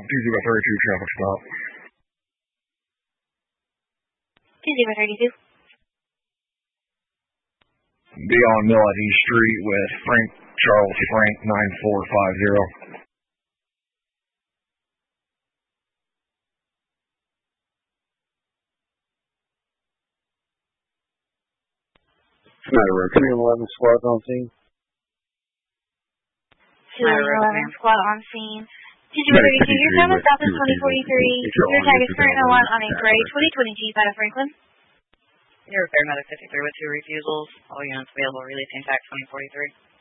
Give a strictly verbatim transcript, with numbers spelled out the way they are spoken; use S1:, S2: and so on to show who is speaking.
S1: two zero thirty-two traffic stop.
S2: two zero thirty-two.
S1: Be on Millett East Street with Frank Charles Frank nine four five zero.
S3: two eleven squad on scene.
S2: two eleven squad on scene. two zero thirty-two, your time is Southwest twenty forty-three. Your tag is current oh one on a gray twenty twenty Jeep out of Franklin.
S4: Your repair medic fifty-three with two refusals. All units available releasing tag twenty forty-three.